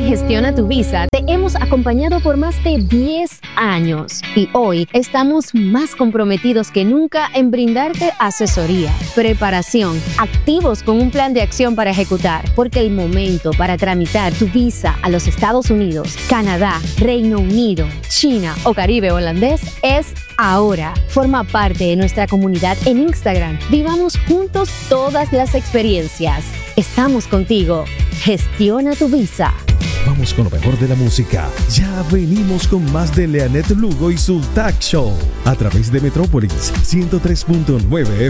Gestiona tu Visa te hemos acompañado por más de 10 años y hoy estamos más comprometidos que nunca en brindarte asesoría, preparación, activos con un plan de acción para ejecutar, porque el momento para tramitar tu visa a los Estados Unidos, Canadá, Reino Unido, China o Caribe holandés es ahora. Forma parte de nuestra comunidad en Instagram. Vivamos juntos todas las experiencias. Estamos contigo. Gestiona tu Visa. Vamos con lo mejor de la música. Ya venimos con más de Leanet Lugo y su Tag Show a través de Metrópolis 103.9